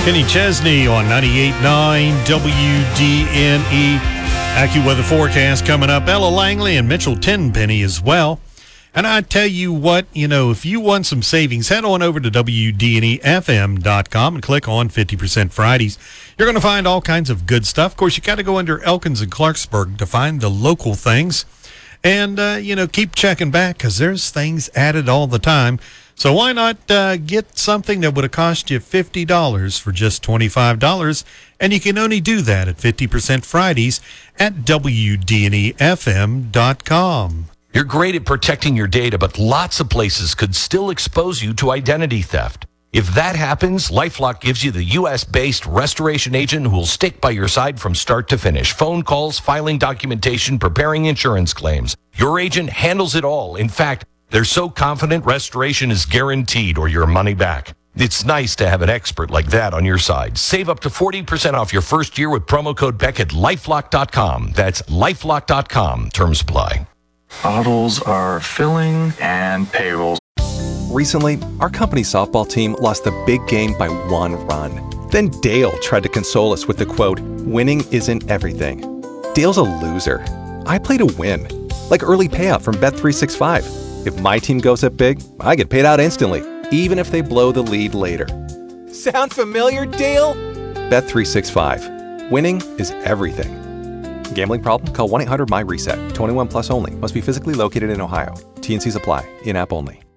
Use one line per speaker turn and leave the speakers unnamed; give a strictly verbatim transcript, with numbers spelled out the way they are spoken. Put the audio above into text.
Kenny Chesney on ninety-eight point nine W D N E. AccuWeather forecast coming up. Ella Langley and Mitchell Tenpenny as well. And I tell you what, you know, if you want some savings, head on over to W D N E F M dot com and click on fifty percent Fridays. You're going to find all kinds of good stuff. Of course, you got to go under Elkins and Clarksburg to find the local things. And, uh, you know, keep checking back because there's things added all the time. So why not uh, get something that would have cost you fifty dollars for just twenty-five dollars? And you can only do that at fifty percent Fridays at W D N E F M dot com.
You're great at protecting your data, but lots of places could still expose you to identity theft. If that happens, LifeLock gives you the U S-based restoration agent who will stick by your side from start to finish. Phone calls, filing documentation, preparing insurance claims. Your agent handles it all. In fact, they're so confident restoration is guaranteed or your money back. It's nice to have an expert like that on your side. Save up to forty percent off your first year with promo code Beck at lifelock dot com. That's lifelock dot com. Terms apply.
Bottles are filling and payrolls.
Recently, our company softball team lost the big game by one run. Then Dale tried to console us with the quote, "Winning isn't everything." Dale's a loser. I play to win. Like early payout from Bet three sixty-five. If my team goes up big, I get paid out instantly, even if they blow the lead later. Sound familiar, Dale? Bet three sixty-five. Winning is everything. Gambling problem? Call one eight hundred M Y RESET. twenty-one plus only. Must be physically located in Ohio. T and Cs apply. In-app only.